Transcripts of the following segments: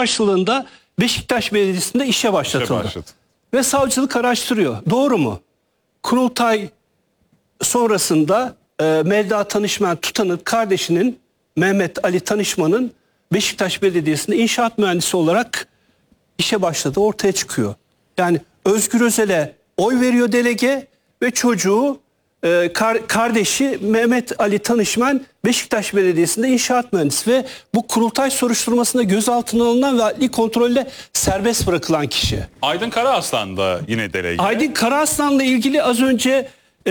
karşılığında Beşiktaş Belediyesi'nde işe başlatıldı. Ve savcılık araştırıyor. Doğru mu? Kurultay sonrasında Melda Tanışman Tutan'ın kardeşinin Mehmet Ali Tanışman'ın Beşiktaş Belediyesi'nde inşaat mühendisi olarak işe başladığı ortaya çıkıyor. Yani Özgür Özel'e oy veriyor delege ve çocuğu kardeşi Mehmet Ali Tanışman Beşiktaş Belediyesi'nde inşaat mühendisi ve bu kurultay soruşturmasında gözaltına alınan ve adli kontrolle serbest bırakılan kişi. Aydın Karaaslan da yine delege. Aydın Karaaslan'la ilgili az önce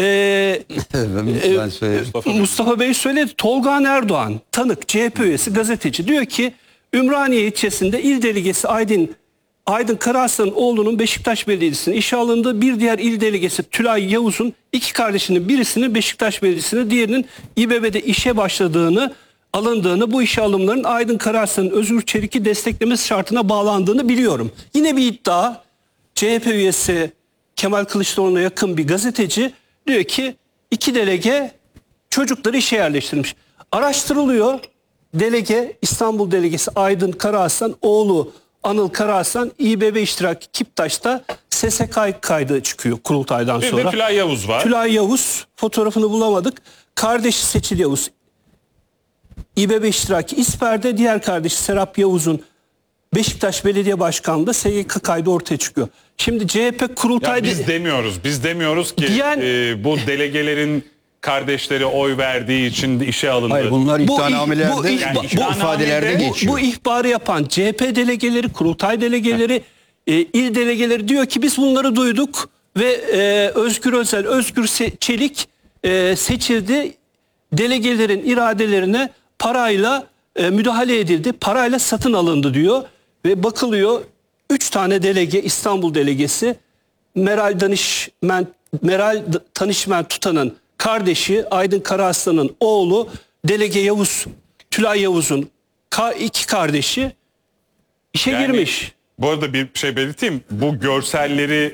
Mustafa Bey söyledi. Tolga Erdoğan, tanık, CHP üyesi, gazeteci diyor ki Ümraniye ilçesinde il delegesi Aydın Karaaslan'ın oğlunun Beşiktaş Belediyesi'ne işe alındığı, bir diğer il delegesi Tülay Yavuz'un iki kardeşinin birisinin Beşiktaş Belediyesi'ne, diğerinin İBB'de işe alındığını, bu işe alımların Aydın Karaaslan'ın Özgür Çelik'i desteklemesi şartına bağlandığını biliyorum. Yine bir iddia, CHP üyesi Kemal Kılıçdaroğlu'na yakın bir gazeteci diyor ki iki delege çocukları işe yerleştirmiş. Araştırılıyor. Delege, İstanbul delegesi Aydın Karaaslan, oğlu Anıl Karaaslan İBB iştiraki Kiptaş'ta SSK kaydı çıkıyor kurultaydan sonra. Bir de Tülay Yavuz var. Tülay Yavuz, fotoğrafını bulamadık. Kardeşi Seçil Yavuz İBB iştiraki İsper'de, diğer kardeşi Serap Yavuz'un Beşiktaş Belediye Başkanlığı'nda SGK kaydı ortaya çıkıyor. Şimdi CHP kurultayda... Biz demiyoruz ki bu delegelerin kardeşleri oy verdiği için işe alındı. Hayır, bunlar iddianamelerde, bu ifadelerde geçiyor. Bu ihbarı yapan CHP delegeleri, kurultay delegeleri, il delegeleri diyor ki biz bunları duyduk ve Özgür Özel, Özgür Çelik seçildi. Delegelerin iradelerine parayla müdahale edildi. Parayla satın alındı diyor ve bakılıyor 3 tane delege, İstanbul delegesi Meral Tanışman Tutan'ın kardeşi, Aydın Karaaslan'ın oğlu, delege Yavuz, Tülay Yavuz'un iki kardeşi işe girmiş. Bu arada bir şey belirteyim. Bu görselleri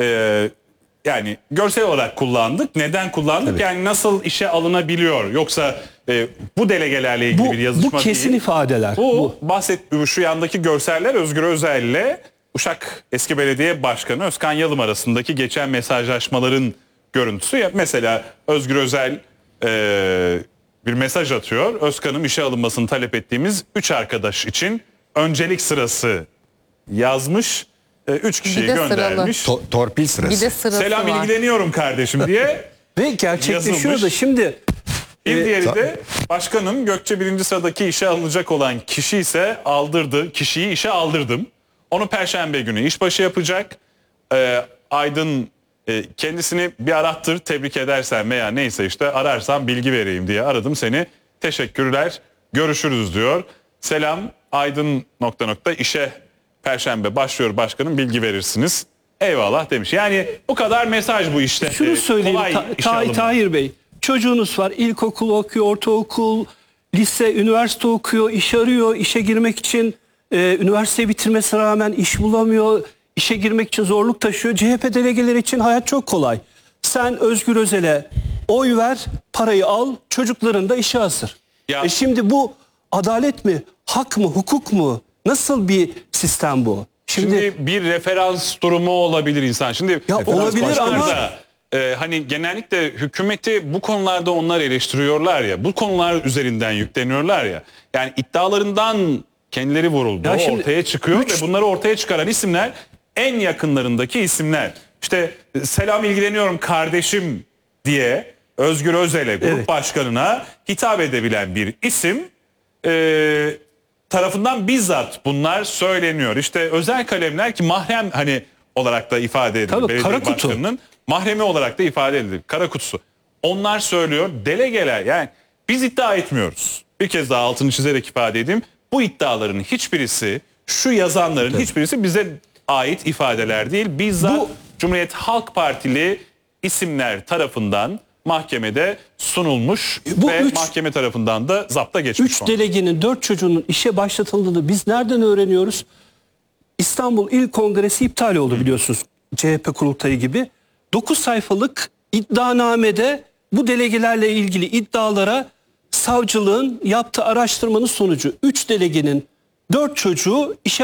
yani görsel olarak kullandık. Neden kullandık? Tabii. Yani nasıl işe alınabiliyor? Yoksa bu delegelerle ilgili bir yazışma değil. Bu kesin ifadeler. Şu yandaki görseller Özgür Özel ile Uşak eski belediye başkanı Özkan Yalım arasındaki geçen mesajlaşmaların görüntüsü. Mesela Özgür Özel bir mesaj atıyor. Özkan'ın işe alınmasını talep ettiğimiz 3 arkadaş için öncelik sırası yazmış. 3 kişiyi göndermiş. Torpil sırası. Bir de sırası selam var. ilgileniyorum kardeşim diye. Ve gerçekleşiyor da şimdi. Bir diğeri de başkanım Gökçe 1. sıradaki işe alınacak olan kişi ise kişiyi işe aldırdım. Onu Perşembe günü işbaşı yapacak. Aydın kendisini bir arattır, tebrik edersen veya neyse işte ararsan bilgi vereyim diye aradım seni. Teşekkürler, görüşürüz diyor. Selam Aydın ... işe Perşembe başlıyor başkanım, bilgi verirsiniz. Eyvallah demiş. Yani bu kadar mesaj bu işte. Şunu söyleyeyim Tahir Bey. Çocuğunuz var, ilkokul okuyor, ortaokul, lise, üniversite okuyor, iş arıyor, işe girmek için üniversite bitirmesine rağmen iş bulamıyor, işe girmek için zorluk taşıyor. CHP delegeleri için hayat çok kolay. Sen Özgür Özel'e oy ver, parayı al, çocukların da işe hazır. Şimdi bu adalet mi, hak mı, hukuk mu? Nasıl bir sistem bu? Şimdi bir referans durumu olabilir insan. Şimdi olabilir ama hani genellikle hükümeti bu konularda onlar eleştiriyorlar ya. Bu konular üzerinden yükleniyorlar ya. Yani iddialarından kendileri vuruldu. Ortaya çıkıyor ve bunları ortaya çıkaran isimler en yakınlarındaki isimler. İşte selam ilgileniyorum kardeşim diye Özgür Özel'e, grup başkanına hitap edebilen bir isim tarafından bizzat bunlar söyleniyor. İşte özel kalemler ki mahrem olarak da ifade edilir. Tabii, belediye başkanının mahremi olarak da ifade edilir. Kara kutusu. Onlar söylüyor. Delegeler, yani biz iddia etmiyoruz. Bir kez daha altını çizerek ifade edeyim. Bu iddiaların hiçbirisi, şu yazanların hiçbirisi bize ait ifadeler değil. Bizzat Cumhuriyet Halk Partili isimler tarafından mahkemede sunulmuş ve mahkeme tarafından da zapta geçmiş. 3 delegenin 4 çocuğunun işe başlatıldığını biz nereden öğreniyoruz? İstanbul İl Kongresi iptal oldu biliyorsunuz. CHP kurultayı gibi. 9 sayfalık iddianamede bu delegelerle ilgili iddialara savcılığın yaptığı araştırmanın sonucu 3 delegenin 4 çocuğu işe